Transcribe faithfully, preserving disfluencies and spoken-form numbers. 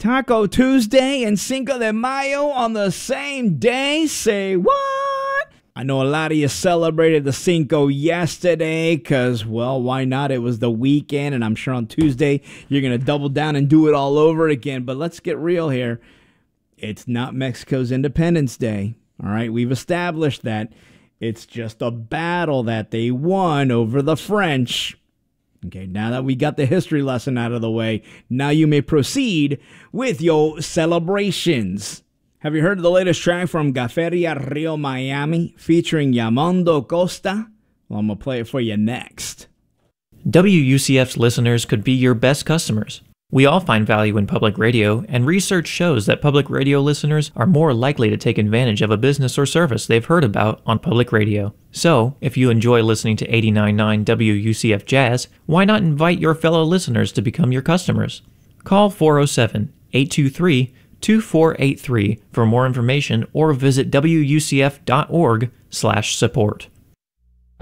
Taco Tuesday and Cinco de Mayo on the same day? Say what? I know a lot of you celebrated the Cinco yesterday because, well, why not? It was the weekend, and I'm sure on Tuesday you're going to double down and do it all over again. But let's get real here. It's not Mexico's Independence Day, all right? We've established that. It's just a battle that they won over the French. Okay, now that we got the history lesson out of the way, now you may proceed with your celebrations. Have you heard of the latest track from Gaferia Rio Miami featuring Yamondo Costa? Well, I'm going to play it for you next. W U C F's listeners could be your best customers. We all find value in public radio, and research shows that public radio listeners are more likely to take advantage of a business or service they've heard about on public radio. So, if you enjoy listening to eighty-nine point nine W U C F Jazz, why not invite your fellow listeners to become your customers? Call four oh seven, eight two three, two four eight three for more information or visit W U C F dot org slash support.